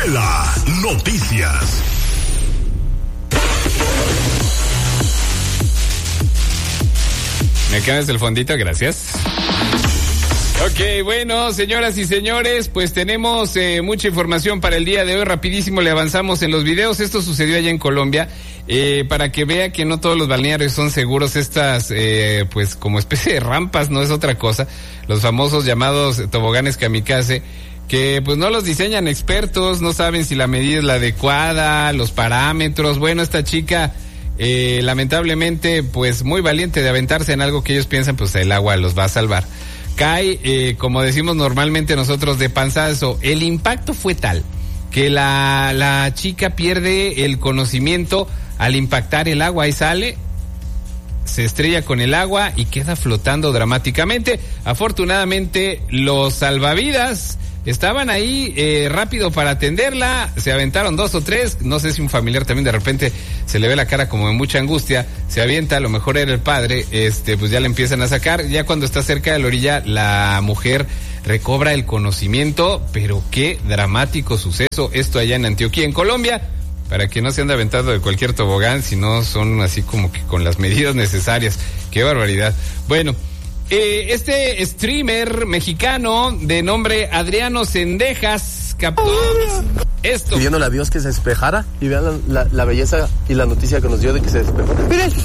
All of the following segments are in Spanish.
Chela Noticias. ¿Me cambias el fondito? Gracias. Ok, bueno, señoras y señores, pues tenemos mucha información para el día de hoy. Rapidísimo le avanzamos en los videos. Esto sucedió allá en Colombia. Para que vea que no todos los balnearios son seguros. Estas, pues como especie de rampas, no es otra cosa. Los famosos llamados toboganes kamikaze, que pues no los diseñan expertos, no saben si la medida es la adecuada, los parámetros. Bueno, esta chica... lamentablemente, pues muy valiente de aventarse en algo que ellos piensan, pues el agua los va a salvar. Cae, como decimos normalmente nosotros, de panzazo. El impacto fue tal que la chica pierde el conocimiento al impactar el agua y sale, se estrella con el agua y queda flotando dramáticamente. Afortunadamente, los salvavidas estaban ahí rápido para atenderla, se aventaron 2 o 3, no sé si un familiar también de repente se le ve la cara como de mucha angustia, se avienta, a lo mejor era el padre, pues ya le empiezan a sacar, ya cuando está cerca de la orilla, la mujer recobra el conocimiento, pero qué dramático suceso, esto allá en Antioquia, en Colombia, para que no se ande aventando de cualquier tobogán, si no son así como que con las medidas necesarias, qué barbaridad. Bueno, este streamer mexicano de nombre Adriano Cendejas captó esto. Pidiéndole a Dios que se despejara y vean la belleza y la noticia que nos dio de que se despejó.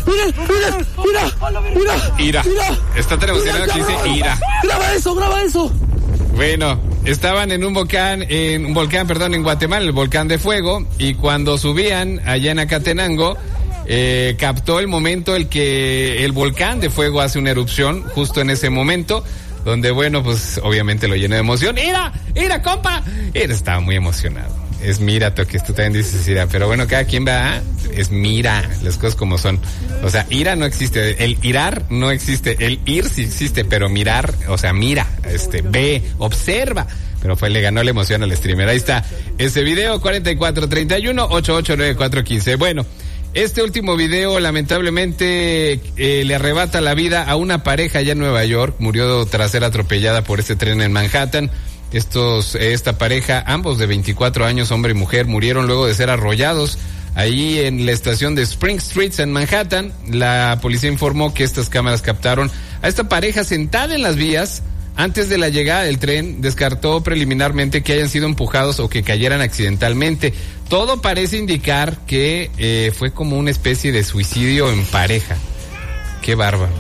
Ira. Está tan emocionado que dice Ira. Graba eso. Bueno, estaban en un volcán, en Guatemala, el volcán de fuego, y cuando subían allá en Acatenango, captó el momento el que el volcán de fuego hace una erupción, justo en ese momento, donde bueno, pues obviamente lo llenó de emoción. ¡Ira, compa! Él estaba muy emocionado. Es mira, que tú también dices ira, pero bueno, cada quien va, es mira, las cosas como son. O sea, ira no existe, el irar no existe, el ir sí existe, pero mirar, o sea, mira, ve, observa. Pero le ganó la emoción al streamer. Ahí está ese video, 4431-889415. Bueno, este último video lamentablemente le arrebata la vida a una pareja allá en Nueva York. Murió tras ser atropellada por este tren en Manhattan. Esta pareja, ambos de 24 años, hombre y mujer, murieron luego de ser arrollados ahí en la estación de Spring Street en Manhattan. La policía informó que estas cámaras captaron a esta pareja sentada en las vías antes de la llegada del tren. Descartó preliminarmente que hayan sido empujados o que cayeran accidentalmente. Todo parece indicar que fue como una especie de suicidio en pareja. Qué bárbaro.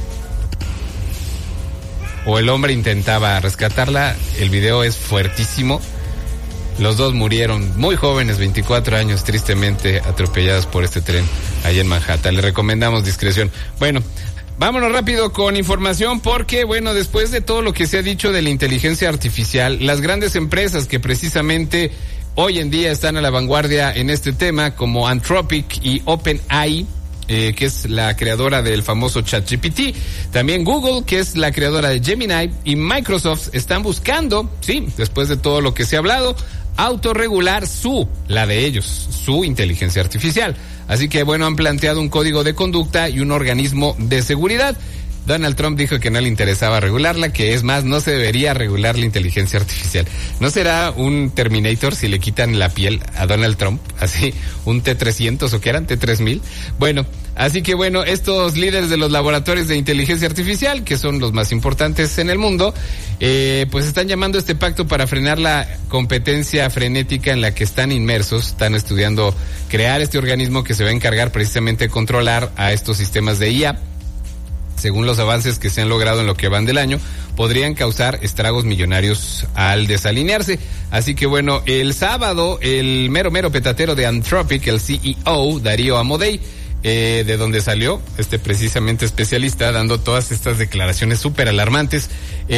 O el hombre intentaba rescatarla. El video es fuertísimo. Los dos murieron muy jóvenes, 24 años, tristemente atropellados por este tren allá en Manhattan. Le recomendamos discreción. Bueno, vámonos rápido con información porque, bueno, después de todo lo que se ha dicho de la inteligencia artificial, las grandes empresas que precisamente hoy en día están a la vanguardia en este tema, como Anthropic y OpenAI, que es la creadora del famoso ChatGPT, también Google, que es la creadora de Gemini, y Microsoft están buscando, sí, después de todo lo que se ha hablado, autorregular la de ellos, su inteligencia artificial. Así que, bueno, han planteado un código de conducta y un organismo de seguridad. Donald Trump dijo que no le interesaba regularla, que es más, no se debería regular la inteligencia artificial. ¿No será un Terminator si le quitan la piel a Donald Trump? Así, un T-300 o qué eran, T-3000. Bueno, así que bueno, estos líderes de los laboratorios de inteligencia artificial, que son los más importantes en el mundo, pues están llamando a este pacto para frenar la competencia frenética en la que están inmersos. Están estudiando crear este organismo que se va a encargar precisamente de controlar a estos sistemas de IA. Según los avances que se han logrado en lo que van del año, podrían causar estragos millonarios al desalinearse. Así que bueno, el sábado, el mero petatero de Anthropic, el CEO, Darío Amodei, de donde salió precisamente especialista, dando todas estas declaraciones súper alarmantes,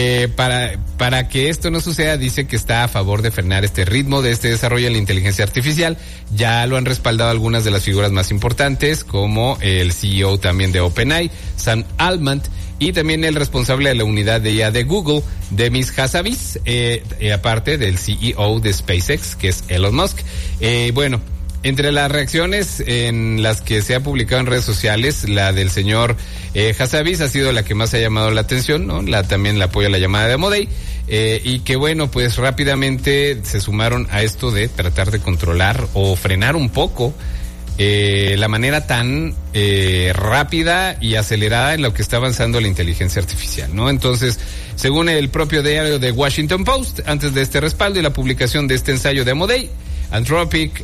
para que esto no suceda, dice que está a favor de frenar este ritmo de este desarrollo de la inteligencia artificial. Ya lo han respaldado algunas de las figuras más importantes, como el CEO también de OpenAI, Sam Altman, y también el responsable de la unidad de IA de Google, Demis Hassabis, aparte del CEO de SpaceX, que es Elon Musk. Bueno, entre las reacciones en las que se ha publicado en redes sociales, la del señor Hassabis ha sido la que más ha llamado la atención, ¿no? También la apoya la llamada de Amodei. y que bueno, pues rápidamente se sumaron a esto de tratar de controlar o frenar un poco la manera tan rápida y acelerada en lo que está avanzando la inteligencia artificial, ¿no? Entonces, según el propio diario de Washington Post, antes de este respaldo y la publicación de este ensayo de Amodei, Anthropic,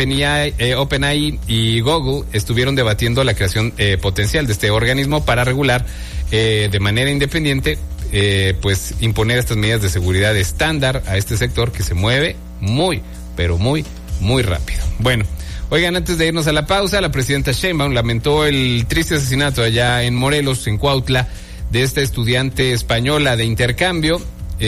OpenAI y Google estuvieron debatiendo la creación potencial de este organismo para regular de manera independiente, pues imponer estas medidas de seguridad estándar a este sector que se mueve muy, pero muy, muy rápido. Bueno, oigan, antes de irnos a la pausa, la presidenta Sheinbaum lamentó el triste asesinato allá en Morelos, en Cuautla, de esta estudiante española de intercambio.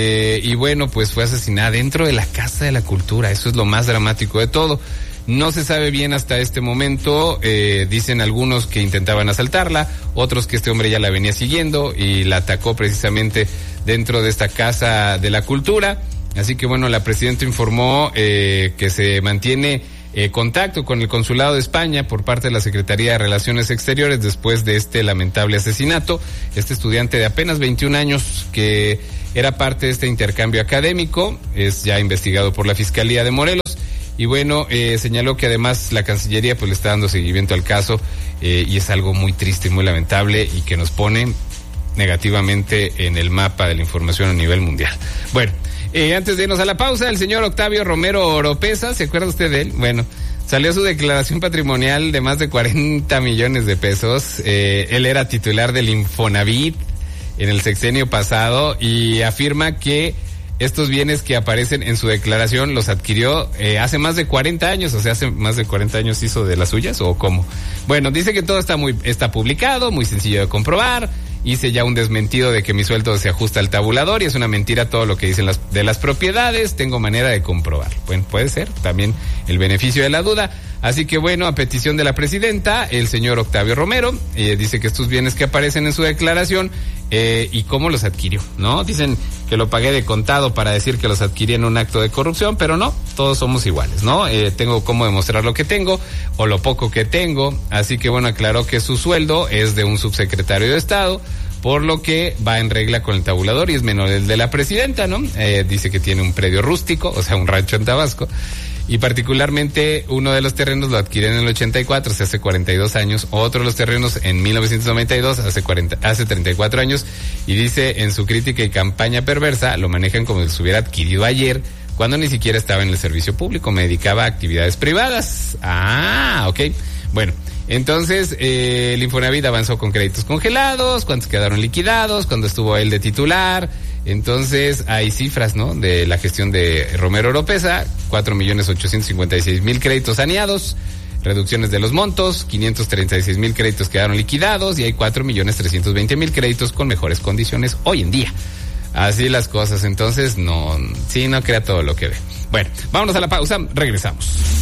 Y bueno, pues fue asesinada dentro de la Casa de la Cultura. Eso es lo más dramático de todo. No se sabe bien hasta este momento. Dicen algunos que intentaban asaltarla, otros que este hombre ya la venía siguiendo y la atacó precisamente dentro de esta Casa de la Cultura. Así que bueno, la presidenta informó que se mantiene contacto con el Consulado de España por parte de la Secretaría de Relaciones Exteriores después de este lamentable asesinato. Este estudiante de apenas 21 años que era parte de este intercambio académico es ya investigado por la Fiscalía de Morelos y bueno, señaló que además la Cancillería pues le está dando seguimiento al caso y es algo muy triste y muy lamentable y que nos pone negativamente en el mapa de la información a nivel mundial. Bueno, antes de irnos a la pausa, el señor Octavio Romero Oropesa, ¿se acuerda usted de él? Bueno, salió su declaración patrimonial de más de 40 millones de pesos. Él era titular del Infonavit en el sexenio pasado y afirma que estos bienes que aparecen en su declaración los adquirió hace más de 40 años, o sea, hace más de 40 años hizo de las suyas, ¿o cómo? Bueno, dice que todo está publicado, muy sencillo de comprobar. Hice ya un desmentido de que mi sueldo se ajusta al tabulador y es una mentira todo lo que dicen de las propiedades, tengo manera de comprobar. Bueno, puede ser también el beneficio de la duda. Así que bueno, a petición de la presidenta, el señor Octavio Romero dice que estos bienes que aparecen en su declaración y cómo los adquirió, ¿no? Dicen que lo pagué de contado para decir que los adquirí en un acto de corrupción, pero no, todos somos iguales, ¿no? Tengo cómo demostrar lo que tengo o lo poco que tengo, así que bueno, aclaró que su sueldo es de un subsecretario de Estado, por lo que va en regla con el tabulador y es menor el de la presidenta, ¿no? Dice que tiene un predio rústico, o sea, un rancho en Tabasco, y particularmente uno de los terrenos lo adquiere en el 84, o sea, hace 42 años, otro de los terrenos en 1992, hace 34 años, y dice en su crítica y campaña perversa, lo manejan como si se hubiera adquirido ayer, cuando ni siquiera estaba en el servicio público, me dedicaba a actividades privadas. Ah, ok. Bueno, entonces el Infonavit avanzó con créditos congelados, cuántos quedaron liquidados, cuando estuvo él de titular. Entonces hay cifras, ¿no? De la gestión de Romero Oropesa, 4.856.000 créditos saneados, reducciones de los montos, 536.000 créditos quedaron liquidados y hay 4.320.000 créditos con mejores condiciones hoy en día. Así las cosas, entonces no crea todo lo que ve. Bueno, vámonos a la pausa, regresamos.